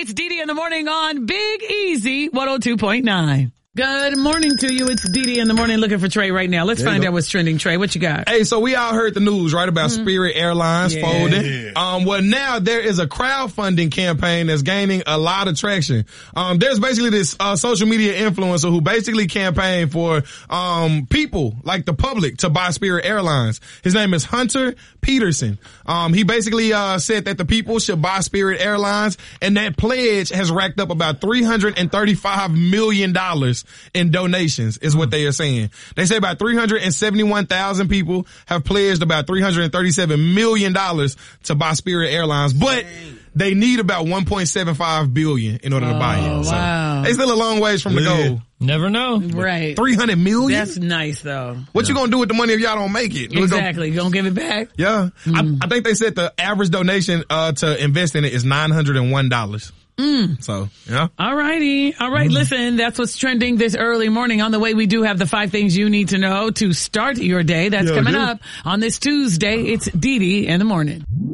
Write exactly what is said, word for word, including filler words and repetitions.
It's Dee Dee in the morning on Big Easy one oh two point nine. Good morning to you. It's Dee Dee in the morning looking for Trey right now. Let's find out what's trending. Trey, what you got? Hey, so we all heard the news, right, about mm-hmm. Spirit Airlines yeah. folding. Um, well, now there is a crowdfunding campaign that's gaining a lot of traction. Um, there's basically this uh, social media influencer who basically campaigned for um people, like the public, to buy Spirit Airlines. His name is Hunter Peterson. Um, he basically uh said that the people should buy Spirit Airlines, and that pledge has racked up about three hundred thirty-five million dollars in donations is what they are saying. They say about three hundred seventy-one thousand people have pledged about three hundred thirty-seven million dollars to buy Spirit Airlines, but they need about one point seven five billion dollars in order oh, to buy it. So wow. they still a long ways from the goal. Never know. Right. three hundred million dollars? That's nice, though. What yeah. you gonna do with the money if y'all don't make it? Exactly. You gonna give it back? Yeah. Mm. I, I think they said the average donation uh to invest in it is nine hundred one dollars. Mm. So, yeah. All righty. All right. Mm. Listen, that's what's trending this early morning. On the way, we do have the five things you need to know to start your day. That's yeah, coming yeah. up on this Tuesday. It's Dee Dee in the morning.